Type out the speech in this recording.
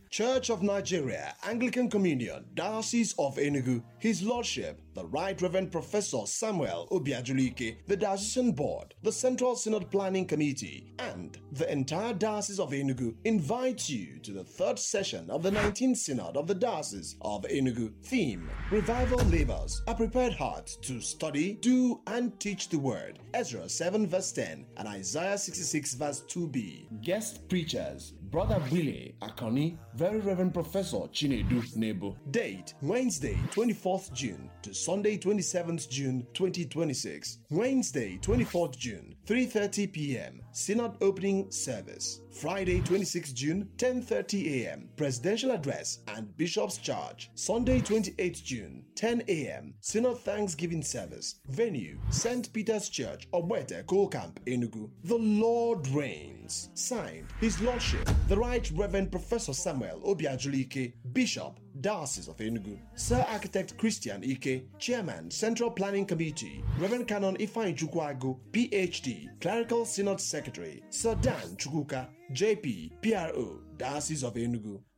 Church of Nigeria, Anglican Communion, Diocese of Enugu, His Lordship, the Right Reverend Professor Samuel Obiajulike, the Diocesan Board, the Central Synod Planning Committee, and the entire Diocese of Enugu invite you to the third session of the 19th Synod of the Diocese of Enugu. Theme: Revival Labors, a prepared heart to study, do, and teach the Word. Ezra 7 verse 10 and Isaiah 66 verse 2b. Guest preachers: Brother Willie Akoni, Very Reverend Professor Chinedu Nebo. Date: Wednesday 24th June to Sunday 27th June 2026. Wednesday 24th June, 3:30 p.m. Synod Opening Service. Friday 26th June, 10:30 a.m. Presidential Address and Bishop's Charge. Sunday 28th June, 10 a.m. Synod Thanksgiving Service. Venue: St. Peter's Church, Obwete, Coal Camp, Enugu. The Lord reigns. Signed, His Lordship, the Right Reverend Professor Samuel Obiajulike, Bishop, Diocese of Enugu. Sir Architect Christian Ike, Chairman, Central Planning Committee. Reverend Canon Ifeanyi Chukwagu, PhD, Clerical Synod Secretary. Sir Dan Chukwuka, JP, PRO, Diocese of Enugu.